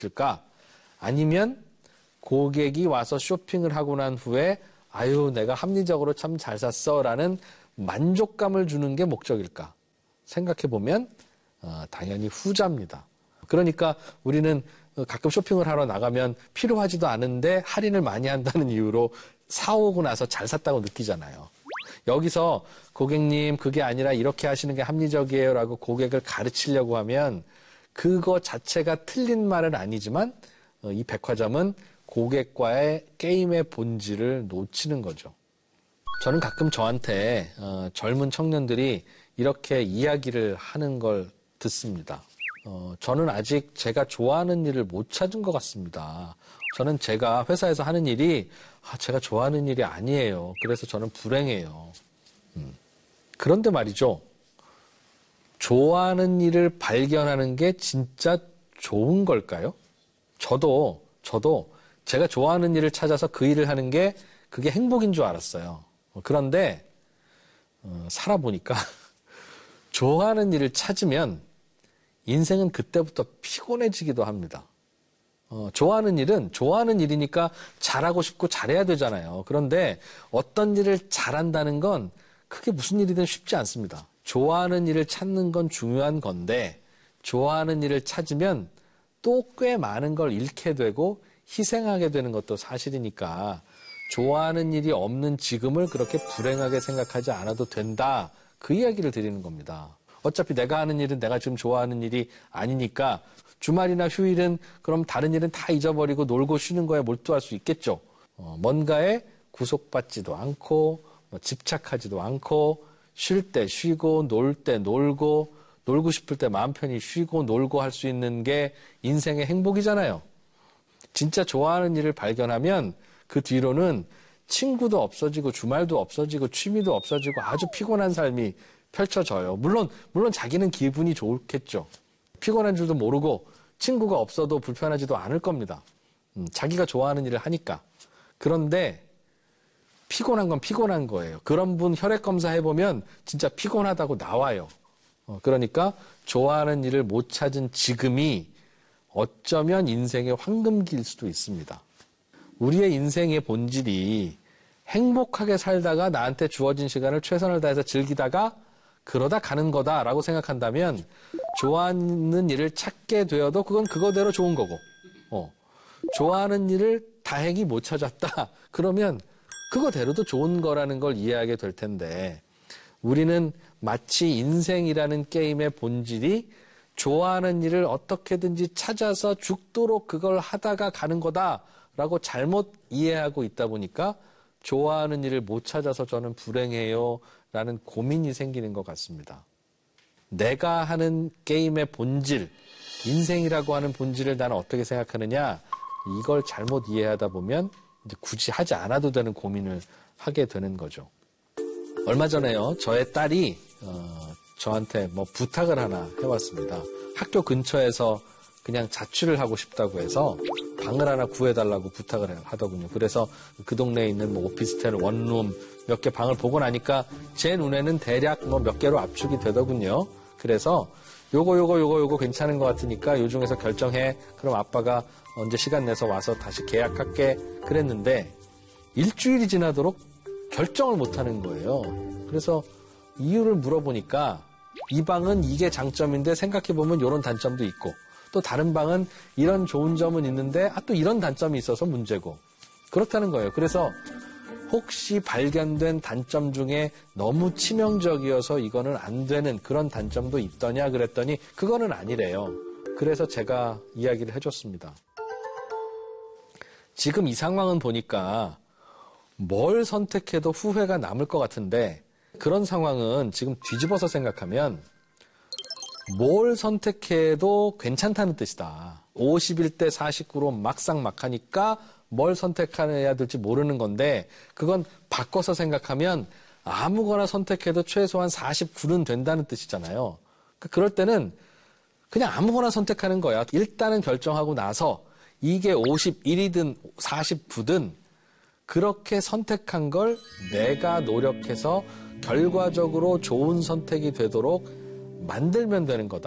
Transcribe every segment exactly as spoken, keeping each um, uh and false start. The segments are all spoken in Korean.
있을까? 아니면 고객이 와서 쇼핑을 하고 난 후에 아유 내가 합리적으로 참 잘 샀어 라는 만족감을 주는 게 목적일까? 생각해보면 어, 당연히 후자입니다. 그러니까 우리는 가끔 쇼핑을 하러 나가면 필요하지도 않은데 할인을 많이 한다는 이유로 사오고 나서 잘 샀다고 느끼잖아요. 여기서 고객님 그게 아니라 이렇게 하시는 게 합리적이에요 라고 고객을 가르치려고 하면 그거 자체가 틀린 말은 아니지만 이 백화점은 고객과의 게임의 본질을 놓치는 거죠. 저는 가끔 저한테 어, 젊은 청년들이 이렇게 이야기를 하는 걸 듣습니다. 어, 저는 아직 제가 좋아하는 일을 못 찾은 것 같습니다. 저는 제가 회사에서 하는 일이 아, 제가 좋아하는 일이 아니에요. 그래서 저는 불행해요. 음. 그런데 말이죠. 좋아하는 일을 발견하는 게 진짜 좋은 걸까요? 저도 저도 제가 좋아하는 일을 찾아서 그 일을 하는 게 그게 행복인 줄 알았어요. 그런데 어, 살아보니까 좋아하는 일을 찾으면 인생은 그때부터 피곤해지기도 합니다. 어, 좋아하는 일은 좋아하는 일이니까 잘하고 싶고 잘해야 되잖아요. 그런데 어떤 일을 잘한다는 건 그게 무슨 일이든 쉽지 않습니다. 좋아하는 일을 찾는 건 중요한 건데 좋아하는 일을 찾으면 또 꽤 많은 걸 잃게 되고 희생하게 되는 것도 사실이니까 좋아하는 일이 없는 지금을 그렇게 불행하게 생각하지 않아도 된다. 그 이야기를 드리는 겁니다. 어차피 내가 하는 일은 내가 지금 좋아하는 일이 아니니까 주말이나 휴일은 그럼 다른 일은 다 잊어버리고 놀고 쉬는 거에 몰두할 수 있겠죠. 어, 뭔가에 구속받지도 않고 뭐 집착하지도 않고 쉴 때 쉬고 놀 때 놀고 놀고 싶을 때 마음 편히 쉬고 놀고 할 수 있는 게 인생의 행복이잖아요. 진짜 좋아하는 일을 발견하면 그 뒤로는 친구도 없어지고 주말도 없어지고 취미도 없어지고 아주 피곤한 삶이 펼쳐져요. 물론 물론 자기는 기분이 좋겠죠. 피곤한 줄도 모르고 친구가 없어도 불편하지도 않을 겁니다. 음, 자기가 좋아하는 일을 하니까. 그런데 피곤한 건 피곤한 거예요. 그런 분 혈액 검사 해보면 진짜 피곤하다고 나와요. 어, 그러니까 좋아하는 일을 못 찾은 지금이 어쩌면 인생의 황금기일 수도 있습니다. 우리의 인생의 본질이 행복하게 살다가 나한테 주어진 시간을 최선을 다해서 즐기다가 그러다 가는 거다라고 생각한다면 좋아하는 일을 찾게 되어도 그건 그거대로 좋은 거고 어, 좋아하는 일을 다행히 못 찾았다. 그러면 그거대로도 좋은 거라는 걸 이해하게 될 텐데 우리는 마치 인생이라는 게임의 본질이 좋아하는 일을 어떻게든지 찾아서 죽도록 그걸 하다가 가는 거다라고 잘못 이해하고 있다 보니까 좋아하는 일을 못 찾아서 저는 불행해요 라는 고민이 생기는 것 같습니다. 내가 하는 게임의 본질, 인생이라고 하는 본질을 나는 어떻게 생각하느냐 이걸 잘못 이해하다 보면 이제 굳이 하지 않아도 되는 고민을 하게 되는 거죠. 얼마 전에요 저의 딸이 어, 저한테 뭐 부탁을 하나 해왔습니다. 학교 근처에서 그냥 자취를 하고 싶다고 해서 방을 하나 구해달라고 부탁을 하더군요. 그래서 그 동네에 있는 뭐 오피스텔 원룸 몇 개 방을 보고 나니까 제 눈에는 대략 뭐 몇 개로 압축이 되더군요. 그래서 요거 요거 요거 요거 괜찮은 것 같으니까 요 중에서 결정해. 그럼 아빠가 언제 시간 내서 와서 다시 계약할게. 그랬는데 일주일이 지나도록 결정을 못하는 거예요. 그래서 이유를 물어보니까 이 방은 이게 장점인데 생각해보면 이런 단점도 있고 또 다른 방은 이런 좋은 점은 있는데 아, 또 이런 단점이 있어서 문제고 그렇다는 거예요. 그래서 혹시 발견된 단점 중에 너무 치명적이어서 이거는 안 되는 그런 단점도 있더냐 그랬더니 그거는 아니래요. 그래서 제가 이야기를 해줬습니다. 지금 이 상황은 보니까 뭘 선택해도 후회가 남을 것 같은데 그런 상황은 지금 뒤집어서 생각하면 뭘 선택해도 괜찮다는 뜻이다. 오십일 대 사십구로 막상 막하니까 뭘 선택해야 될지 모르는 건데 그건 바꿔서 생각하면 아무거나 선택해도 최소한 사십구는 된다는 뜻이잖아요. 그럴 때는 그냥 아무거나 선택하는 거야. 일단은 결정하고 나서 이게 오십일이든 사십구든 그렇게 선택한 걸 내가 노력해서 결과적으로 좋은 선택이 되도록 만들면 되는 거다.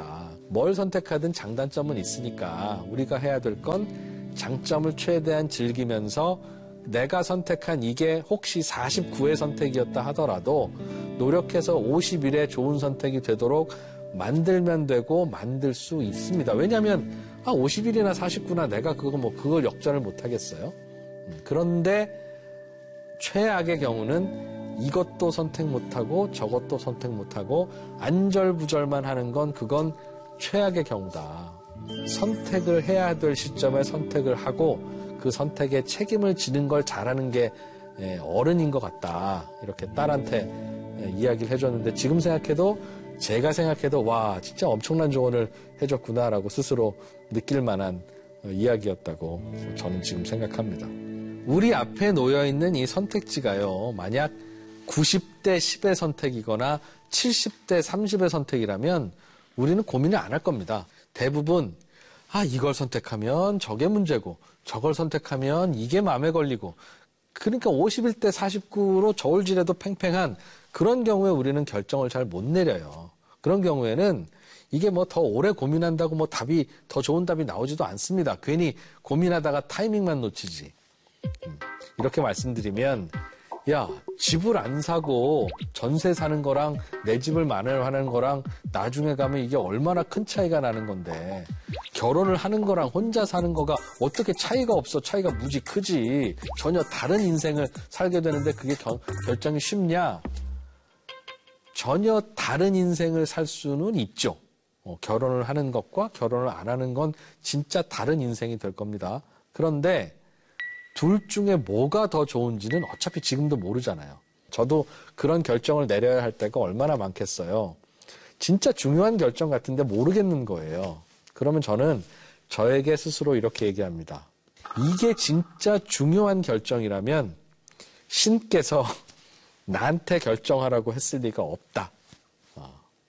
뭘 선택하든 장단점은 있으니까 우리가 해야 될 건 장점을 최대한 즐기면서 내가 선택한 이게 혹시 사십구의 선택이었다 하더라도 노력해서 오십일의 좋은 선택이 되도록 만들면 되고 만들 수 있습니다. 왜냐하면 아, 오십일이나 사십구나 내가 그거 뭐 그걸 역전을 못 하겠어요. 그런데 최악의 경우는 이것도 선택 못하고 저것도 선택 못하고 안절부절만 하는 건 그건 최악의 경우다. 선택을 해야 될 시점에 선택을 하고 그 선택에 책임을 지는 걸 잘하는 게 어른인 것 같다. 이렇게 딸한테 이야기를 해줬는데 지금 생각해도 제가 생각해도 와 진짜 엄청난 조언을 해줬구나라고 스스로 느낄 만한 이야기였다고 저는 지금 생각합니다. 우리 앞에 놓여있는 이 선택지가요. 만약 구십 대 십의 선택이거나 칠십 대 삼십의 선택이라면 우리는 고민을 안 할 겁니다. 대부분 아 이걸 선택하면 저게 문제고 저걸 선택하면 이게 마음에 걸리고 그러니까 오십일 대 사십구로 저울질해도 팽팽한 그런 경우에 우리는 결정을 잘 못 내려요. 그런 경우에는 이게 뭐 더 오래 고민한다고 뭐 답이 더 좋은 답이 나오지도 않습니다. 괜히 고민하다가 타이밍만 놓치지. 이렇게 말씀드리면 야 집을 안 사고 전세 사는 거랑 내 집을 마련하는 거랑 나중에 가면 이게 얼마나 큰 차이가 나는 건데 결혼을 하는 거랑 혼자 사는 거가 어떻게 차이가 없어. 차이가 무지 크지. 전혀 다른 인생을 살게 되는데 그게 겨, 결정이 쉽냐. 전혀 다른 인생을 살 수는 있죠. 어, 결혼을 하는 것과 결혼을 안 하는 건 진짜 다른 인생이 될 겁니다. 그런데 둘 중에 뭐가 더 좋은지는 어차피 지금도 모르잖아요. 저도 그런 결정을 내려야 할 때가 얼마나 많겠어요. 진짜 중요한 결정 같은데 모르겠는 거예요. 그러면 저는 저에게 스스로 이렇게 얘기합니다. 이게 진짜 중요한 결정이라면 신께서 나한테 결정하라고 했을 리가 없다. 어.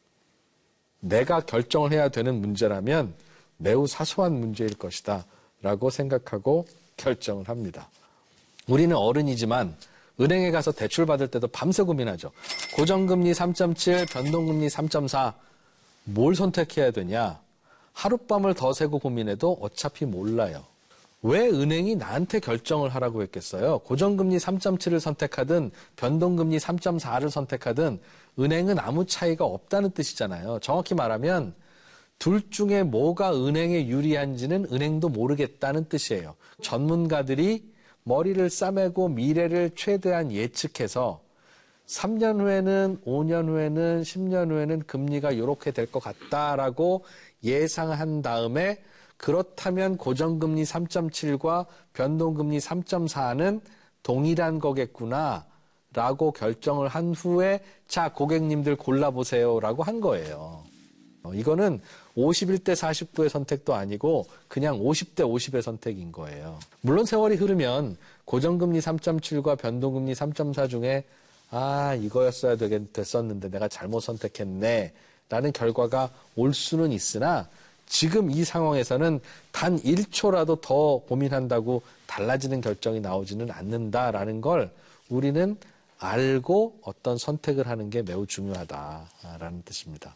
내가 결정을 해야 되는 문제라면 매우 사소한 문제일 것이다. 라고 생각하고 결정을 합니다. 우리는 어른이지만 은행에 가서 대출 받을 때도 밤새 고민하죠. 고정금리 삼 점 칠, 변동금리 삼 점 사. 뭘 선택해야 되냐? 하룻밤을 더 새고 고민해도 어차피 몰라요. 왜 은행이 나한테 결정을 하라고 했겠어요? 고정금리 삼 점 칠을 선택하든 변동금리 삼 점 사를 선택하든 은행은 아무 차이가 없다는 뜻이잖아요. 정확히 말하면 둘 중에 뭐가 은행에 유리한지는 은행도 모르겠다는 뜻이에요. 전문가들이 머리를 싸매고 미래를 최대한 예측해서 삼 년 후에는 오 년 후에는 십 년 후에는 금리가 이렇게 될 것 같다라고 예상한 다음에 그렇다면 고정금리 삼 점 칠과 변동금리 삼 점 사는 동일한 거겠구나 라고 결정을 한 후에 자 고객님들 골라보세요 라고 한 거예요. 이거는 오십일 대 사십구의 선택도 아니고 그냥 오십 대 오십의 선택인 거예요. 물론 세월이 흐르면 고정금리 삼 점 칠과 변동금리 삼 점 사 중에 아 이거였어야 되겠, 됐었는데 내가 잘못 선택했네 라는 결과가 올 수는 있으나 지금 이 상황에서는 단 일 초라도 더 고민한다고 달라지는 결정이 나오지는 않는다라는 걸 우리는 알고 어떤 선택을 하는 게 매우 중요하다라는 뜻입니다.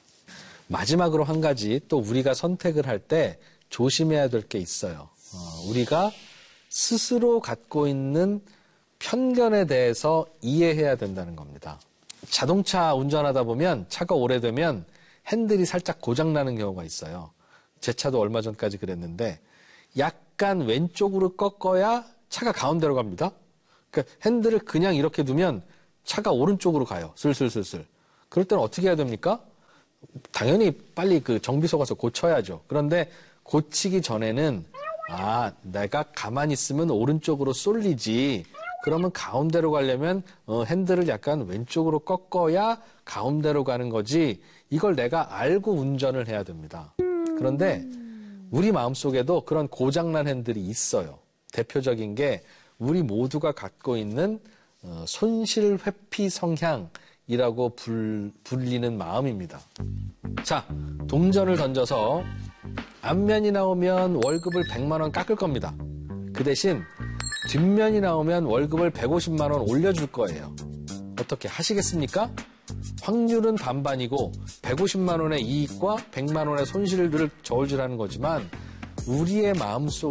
마지막으로 한 가지 또 우리가 선택을 할 때 조심해야 될 게 있어요. 어, 우리가 스스로 갖고 있는 편견에 대해서 이해해야 된다는 겁니다. 자동차 운전하다 보면 차가 오래되면 핸들이 살짝 고장나는 경우가 있어요. 제 차도 얼마 전까지 그랬는데 약간 왼쪽으로 꺾어야 차가 가운데로 갑니다. 그러니까 핸들을 그냥 이렇게 두면 차가 오른쪽으로 가요. 슬슬슬슬. 그럴 때는 어떻게 해야 됩니까? 당연히 빨리 그 정비소 가서 고쳐야죠. 그런데 고치기 전에는 아 내가 가만히 있으면 오른쪽으로 쏠리지. 그러면 가운데로 가려면 어, 핸들을 약간 왼쪽으로 꺾어야 가운데로 가는 거지. 이걸 내가 알고 운전을 해야 됩니다. 그런데 우리 마음속에도 그런 고장난 핸들이 있어요. 대표적인 게 우리 모두가 갖고 있는 어, 손실 회피 성향이라고 불, 불리는 마음입니다. 자, 동전을 던져서 앞면이 나오면 월급을 백만 원 깎을 겁니다. 그 대신 뒷면이 나오면 월급을 백오십만 원 올려줄 거예요. 어떻게 하시겠습니까? 확률은 반반이고 백오십만 원의 이익과 백만 원의 손실을 저울질하는 거지만 우리의 마음속